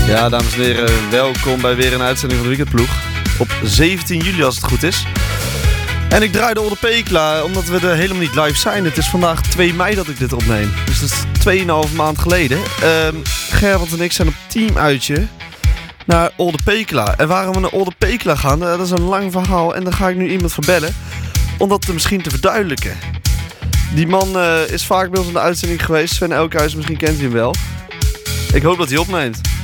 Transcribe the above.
Ja, dames en heren, welkom bij weer een uitzending van de Weekendploeg. Op 17 juli als het goed is. En ik draai de Olde Pekela, omdat we er helemaal niet live zijn. Het is vandaag 2 mei dat ik dit opneem. Dus dat is 2,5 maand geleden. Gerwald en ik zijn op teamuitje naar Olde Pekela. En waarom we naar Olde Pekela gaan, dat is een lang verhaal. En daar ga ik nu iemand voor bellen, om dat misschien te verduidelijken. Die man is vaak bij ons in de uitzending geweest. Sven Elkhuis, misschien kent u hem wel. Ik hoop dat hij opneemt.